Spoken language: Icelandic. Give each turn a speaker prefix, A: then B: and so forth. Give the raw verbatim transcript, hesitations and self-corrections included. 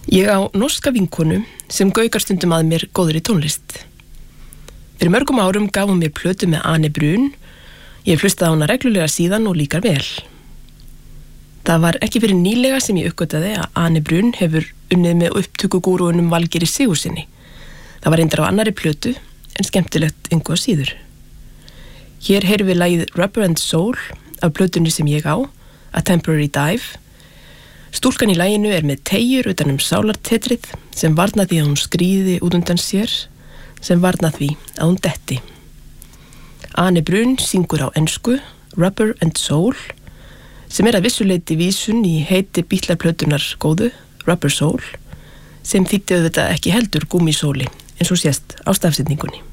A: Ég á norska vinkonu sem gaukar stundum að mér góðri tónlist. Fyrir mörgum árum gaf hún mér plötu með Ane Brun. Ég hef hlustað á hana reglulega síðan og líkar vel. Það var ekki fyrir nýlega sem ég uppgötaði að Ane Brun hefur unnið með upptökugúrúunum Valgeiri Sigurðssyni. Það var reyndar á annarri plötu en skemmtilegt engu að síður. Hér heyrum við lagið Rubber and Soul af plötunni sem ég á, A Temporary Dive. Stúlkan í laginu er með teygjur utan um sálartetrið sem varna því að hún skríði út undan sér, sem varna því að hún detti. Ane Brun syngur á ensku Rubber and Soul, sem er að vissuleyti vísun í heiti Beatles-plötunar góðu, Rubber Soul, sem þýddi auðvitað ekki heldur gúmmísóli eins og sést á stafsetningunni.